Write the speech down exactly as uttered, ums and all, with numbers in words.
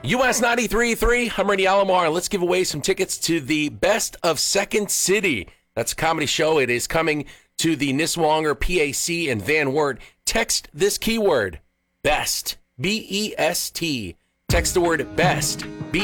U S ninety-three point three, I'm Randy Alomar. Let's give away some tickets to the Best of Second City. That's a comedy show. It is coming to the Niswonger P A C in Van Wert. Text this keyword, BEST, B E S T. Text the word BEST, B